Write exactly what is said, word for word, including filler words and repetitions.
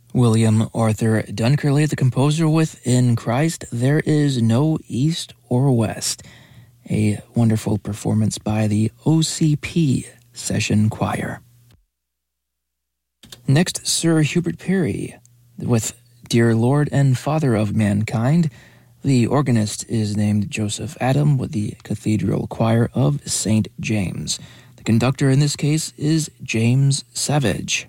William Arthur Dunkerley, the composer, with In Christ There Is No East or West, a wonderful performance by the O C P Session Choir. Next, Sir Hubert Parry, with Dear Lord and Father of Mankind. The organist is named Joseph Adam with the Cathedral Choir of Saint James. The conductor in this case is James Savage.